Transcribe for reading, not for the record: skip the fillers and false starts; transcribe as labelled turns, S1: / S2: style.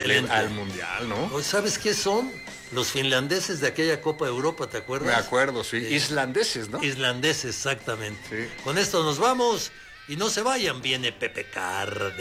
S1: Excelente.
S2: al Mundial, ¿no?
S1: ¿Sabes qué son? Los finlandeses de aquella Copa de Europa, ¿te acuerdas?
S2: Me acuerdo, sí. Islandeses, ¿no?
S1: Islandeses, exactamente.
S2: Sí.
S1: Con esto nos vamos y no se vayan, viene Pepe Cárdenas.